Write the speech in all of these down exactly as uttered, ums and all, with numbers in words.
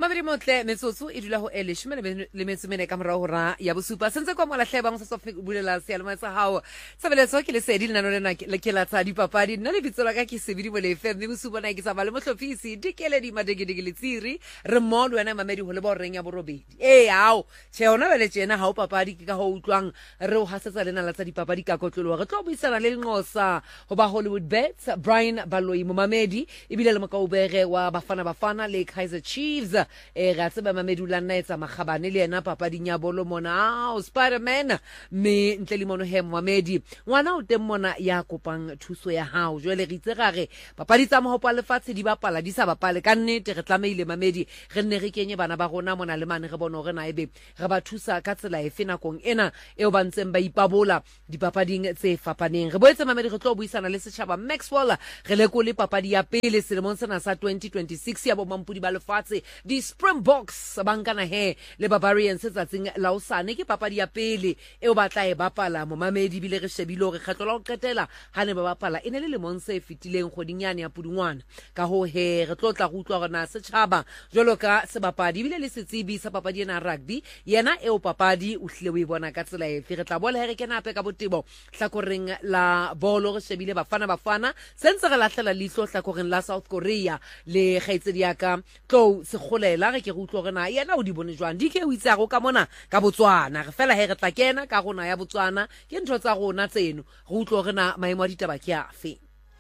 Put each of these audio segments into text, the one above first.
Mamedi motle metsotso e dula ho ele shimene le metsomene ka morao hora ya bosupa sentse kwa mola hlebang se sofe bulela se alma tsa hao tsabeletso ke le sedi lena lena le ke la tsa dipapadi nna le bitsola ka ke sebidi bo le F M le bosupa na ke sa ba le mohlofisi dikele di madegedege le tsiri re mmolo wena Mamedi ho le bo reng ya borobedi eh hao che hona bele tsena ha o papadi ke ka ho utlwang re o hasetsa lena la tsa dipapadi ka kotlolo re tlo buisana le Nqosa ho ba Hollywood Bets Brian Baloyi mo Mamedi ibile le mokaubere wa bafana bafana le Kaizer Chiefs e ga tseba Mamedi la nna etsa magabane le yena papading ya bolo mona o Spider-Man me ntle le mono he Mamedi ngwana o teng mona ya kopang thuso ya hao jwale re itse gare papadi tsa mohopa lefatshe di bapala di sa bapale ka nnete re tlameile Mamedi re nne re kenye bana ba rona mona le mane re bona hore na ebe re ba thusa ka tsela efe nakong ena eo ba ntseng ba ipabola dipapading tse fapaneng re boetse Mamedi re tlo buisana le setjhaba Maxwell re lekole papadi ya pele selemong sena sa twenty twenty-six ya bo mampudi ba lefatshe di Springboks bankana he le Barbarians tsatsing la osane ke papadi ya pele eo ba tla e bapala mo Mamedi bile re shebile hore kgetlo la ho qetela ha ne ba bapala ene le lemong se fitileng kgodinyane ya Pudungwana ka ho he re tlo tla go utlwa rona setjhaba jwalo ka se bapadi bile le setsebi sa papadi ena rugby yena eo papadi o hlile o e bona ka tsela efe re tla bola he re kena ape ka botebo hlakoreng la bolo re shebile bafana bafana sentse re lahlela leihlo hlakoreng la South Korea le kgaitsedi ya ka tlo se kholela re ke go utlwa rena yena o di bone jwang di ke o itse go ka mona ka Botswana re fela he re tla kena ka rona ya Botswana ke ntho tsa rona tseno go utlwa rena maemo a ditaba ke afe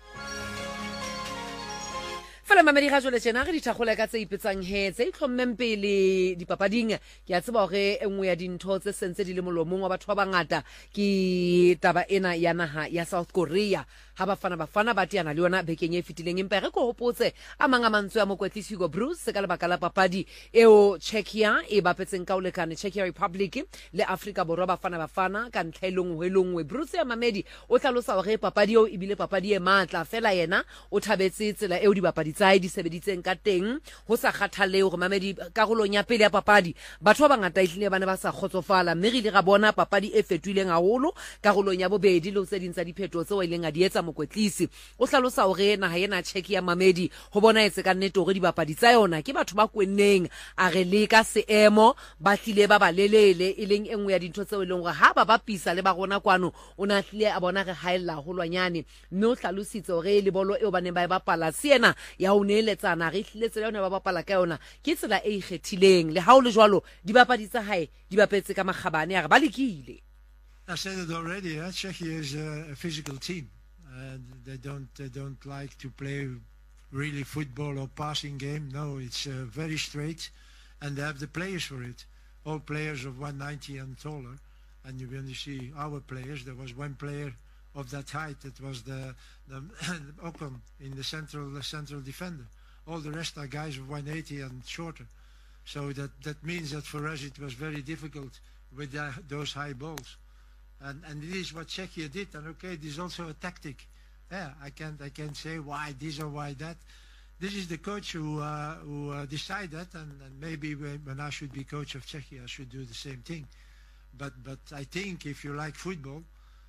fela Mamedi ga jole tsena re di thakgole ka tse ipetsang he tse itlhommeng pele dipapading ke a tseba hore engwe ya dintho tse sentse di le molomong wa batho ba bangata ke taba ena ya naha ya South Korea ha bafana bafana ba tiana le yona bekeng e fitileng empa re ko hopotse a manga mantswe ya mokwetlisi Hugo Bruce ka lebaka la papadi eo Czechia e bapetseng ka olekane Czech Republic le Africa Borwa bafana bafana ka ntlhaelong helongwe Bruce ya Mamedi o tlalosa hore papadi eo e bile papadi e matla fela yena o thabetse tsela eo di bapadi tsae di sebeditseng ka teng ho sa kgathale hore Mamedi karolong ya pele ya papadi batho ba bangata itlile bana ba sa khotsofala mme re ile ga bona papadi e fetwileng haholo karolong ya bobedi le tse ding tsa diphetho tse o ileng a di etsa mokwetlisi o hlalosa hore naha ena Czech ya Mamedi ho bona etse ka nnete hore dibapadi tsa yona ke batho ba kwenneng a re le ka seemo ba tlile ba balelele e leng engwe ya dintho tseo e leng hore ha ba bapisa le ba rona kwano o na tlile a bona re haella holwanyane mme o hlalositse hore le bolo eo ba ne ba e bapala siena ya o neletsana re hlile tsela yona ba bapala ka yona ke tsela e ikgethileng le ha o le jwalo dibapadi tsa hae di bapetse ka magabane a re ba lekile. I said it already, uh, Czechia is a, a physical team. And they don't they don't like to play really football or passing game. No, it's uh, very straight, and they have the players for it. All players of one ninety and taller. And you, when you see our players, there was one player of that height. That was the the Ocon in the central the central defender. All the rest are guys of one eighty and shorter. So that that means that for us it was very difficult with the, those high balls. And and this is what Czechia did, and okay, this is also a tactic. Yeah, I can't I can't say why this or why that. This is the coach who uh, who uh, decide that, and, and maybe when, when I should be coach of Czechia, I should do the same thing. But but I think if you like football,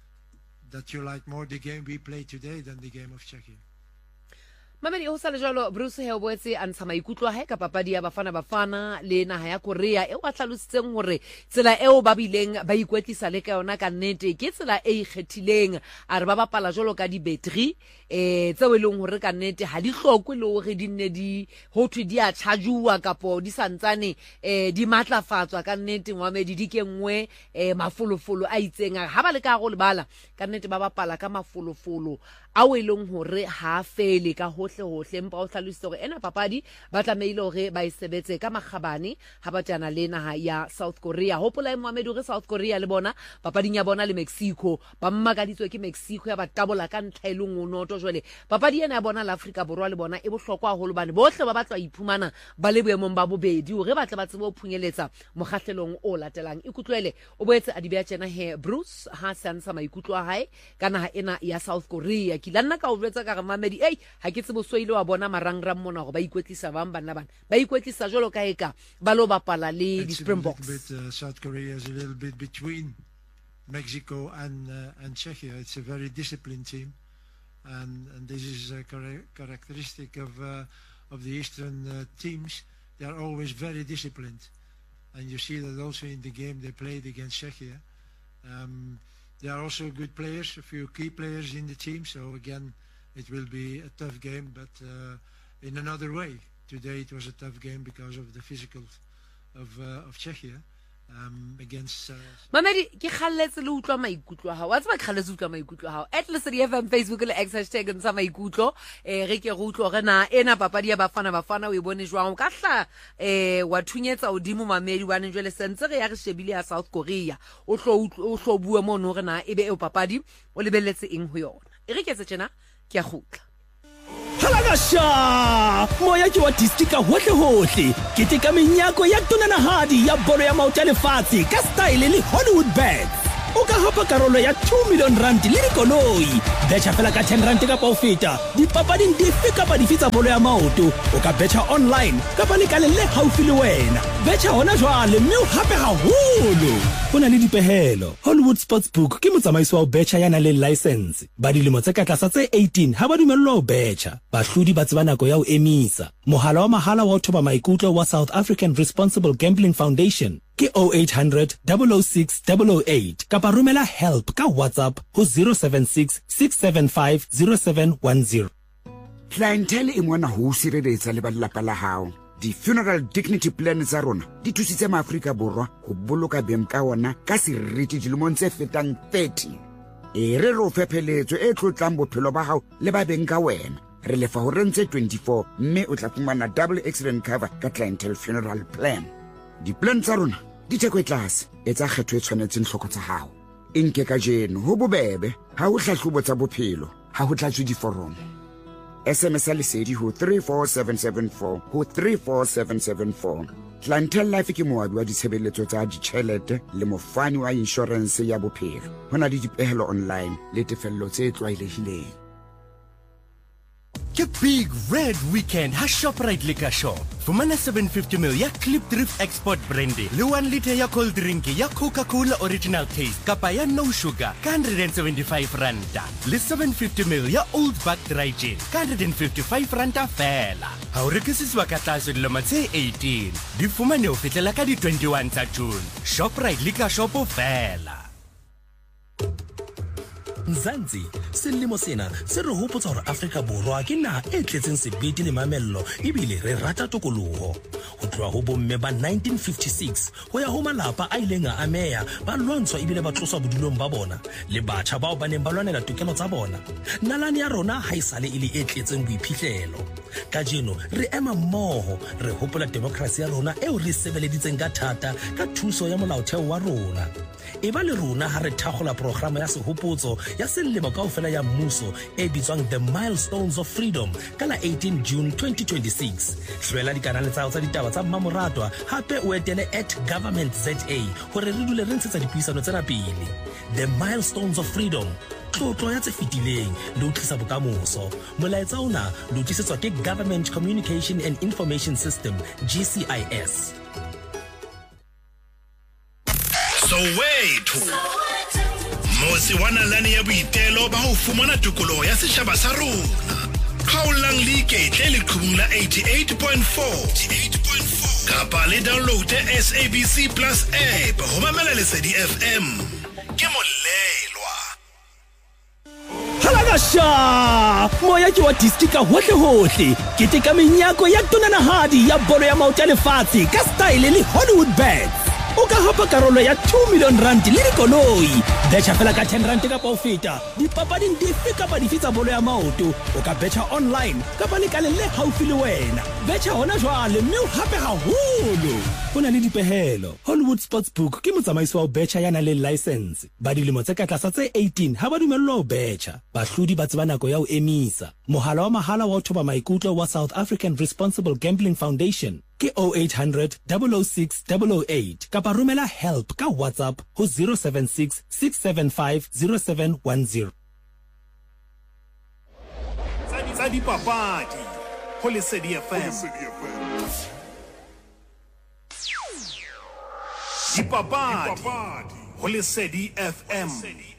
that you like more the game we play today than the game of Czechia. Mamedi o sa le jalo Bruce he o boetse a ntsha maikutlo ha ka papadi ya bafana bafana le naha ya Korea e wa tlalositseng hore tsela eo ba bileng ba ikwetlisa le ka yona ka nnete ke tsela e ikgethileng a re ba bapala jalo ka di battery eh tseo e leng hore ka nnete ha di hlokwe le hore di nne di ho thwe di a chargewa kapo di santsane eh di matlafatswa ka nnete Mamedi di kenngwe eh mafolofolo a itseng ha ba le ka go lebala ka nnete ba bapala ka mafolofolo a o eleng hore ha fele ka hohle hohle mpa o hlalositse hore ena papadi ba tlameile hore ba isebetse ka magabane ha ba tjana le naha ya South Korea hopola e Mamedi hore South Korea le bona papading ya bona le Mexico ba mmakaditswe ke Mexico ya ba tabola ka ntlhaelong o noto jwale papadi ena ya bona la Africa Borwa le bona e bohlokwa haholo bane bohle ba batla iphumana ba le boemong ba bobedi hore ba tle ba tsebe ho phunyeletsa mokgahlelong o latelang ikutlwele o boetse a di beya tjena he Bruce ha sansa maikutlo a hae ka naha ena ya South Korea ki lanna ka o jwetsa ka re Mamedi ei ha ke tsebo soile wa bona marangrang mona go ba ikwetlisa bang bana bana ba ikwetlisa jolo ka eka ba lo bapala le di Springboks. Bit, uh, South Korea is a little bit between Mexico and uh, and Czechia. It's a very disciplined team, and and this is a char characteristic of uh, of the Eastern uh, teams. they are always very disciplined. And you see that also in the game they played against Czechia. Um, they are also good players, a few key players in the team. So again, it will be a tough game, but uh, in another way. Today it was a tough game because of the physical of uh, of Czechia. Um, against uh, Mamedi ke khalletse le utlwa maikutlo ha wa tsaba khalletse utlwa maikutlo ha at least di F M Facebook le X hashtag ntsha maikutlo eh re ke go utlwa rena ena papadi ya bafana bafana o e bone jwang ka hla eh wa thunyetsa odimo Mamedi wa ne jwele sentse re ya re shebile ya South Korea o hlo o hlo bua mo no rena ebe e papadi o lebelletse eng ho yona e re ke tse tjena ke a gutla Halagasha moya ke wa distika hohle hohle ke te ka menyako ya tonanahadi ya bolo ya maoto le fatsi ka style le Hollywood Bets o ka hapa karolo ya two million rand le dikoloi betcha fela ka ten rand ka paufeta dipapading dife kapa dife tsa bolo ya maoto o ka betcha online kapa le ka le haufi le wena betcha hona jwale mme o hape haholo hona le dipehelo Hollywood Sportsbook ke motsamaisi wa betcha yana le license ba dilemo tse ka tlasa tse eighteen ha ba dumellwa ho betcha bahlodi ba tseba nako ya ho emisa mohala wa mahala wa ho thoba maikutlo wa South African Responsible Gambling Foundation ke oh eight hundred, double oh six, double oh eight kapa rumela help ka WhatsApp ho zero seven six, six seven five, zero seven one zero. Clientele e mona ho sireletsa le ba lelapa la hao. Di-funeral dignity plan tsa rona di thusitse maAfrika Borwa ho boloka beng ka ona ka seriti dilemong tse fetang thirty. E re ro fepheletso e tlotlang bophelo ba hao le ba beng ka wena. Re lefa ho rentse twenty-four mme o tla fumana double accident cover ka clientele funeral plan. Di-plan tsa rona di theko e tlase etsa kgetho e tshwanetseng hloko tsa hao. Inke ka jeno ho bobebe ha ho hlahlobo tsa bophelo ha ho tlatswe diforomo. S M S lesedi ho three four seven seven four ho three four seven seven four. Clientele Life ke moabi wa ditshebeletso tsa ditjhelete le mofani wa insurance ya bophelo. Hona le dipehelo online le tefello tse tlwaelehileng. Ke big red weekend ha Shoprite Liquor Shop. Fumana seven fifty milliliters ya Clip Drift Export Brandy le one liter ya cold drink ya Coca-Cola Original Taste kapa ya no sugar ka one hundred seventy-five rand. Le seven fifty milliliters ya Old Buck Dry Gin ka one hundred fifty-five rand fela. Ha o rekisiswa ka tlase dilemo tse eighteen. Di fumane ho fihlela ka di twenty-one tsa June. Shoprite Liquor Shop fela. Nzansi selemo sena se re hopotsa hore Afrika Borwa ke naha e tletseng sebete le mamello ebile re rata tokoloho ho tloha ho bomme ba nineteen fifty-six ho ya ho malapa a ileng a ameya ba lwantshwa ebile ba tloswa bodulong ba bona le batjha bao ba neng ba lwanela tokelo tsa bona nalane ya rona ha isale ile e tletseng boiphihlelo ka jeno re ema mmoho re hopola democracy ya rona eo re sebeleditseng ka thata ka thuso ya molaotheo wa rona e ba le rona ha re thagola programa ya sehopotso ya selemo kaofela ya mmuso e bitswang The Milestones of Freedom ka la eighteen June twenty twenty-six hlwela dikanale tsa tsa ditaba tsa mmamoratwa hape o etele at government Z A hore re dule re ntshetsa dipuisano tsena pele The Milestones of Freedom tlotlo ya tse fetileng le o tlisa bokamoso molaetsa ona lo tlisetswa ke Government Communication and Information System G C I S. Soweto Mosi wana lani ya boitelo ba ho fumana tokoloho ya setjhaba sa rona. Kgaulang le iketle le qhubung la eighty-eight point four kapa le download S A B C Plus app ho mamela Lesedi F M ke molelwa. Halagasha moya ke wa distika hohle hohle ke te ka menyako ya tonanahadi ya bolo ya maoto le fatsi ka style le Hollywood Bets o ka hapa karolo ya two million rand le dikoloi betcha fela ka ten rand ka paufeta dipapading dife kapa dife tsa bolo ya maoto o ka betcha online kapa le ka le haufi le wena betcha hona jwale mme o hape haholo hona le dipehelo Hollywood Sportsbook ke motsamaisi wa betcha yana le license ba dilemo tse ka tlasa tse eighteen ha ba dumellwa ho betcha bahlodi ba tseba nako ya ho emisa mohala wa mahala wa ho thoba maikutlo wa South African Responsible Gambling Foundation ke oh eight hundred, double oh six, double oh eight kapa rumela help ka WhatsApp ho zero seven six, six seven five, zero seven one zero. Tsa di papadi ho Lesedi F M. Di papadi ho Lesedi F M.